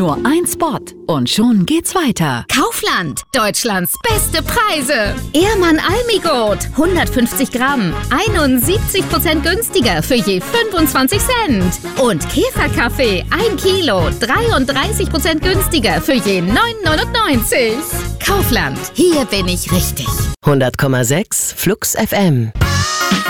Nur ein Spot und schon geht's weiter. Kaufland, Deutschlands beste Preise. Ehrmann Almigurt, 150 Gramm, 71% günstiger für je 25 Cent. Und Käferkaffee, 1 Kilo, 33% günstiger für je 9,99. Kaufland, hier bin ich richtig. 100,6 Flux FM.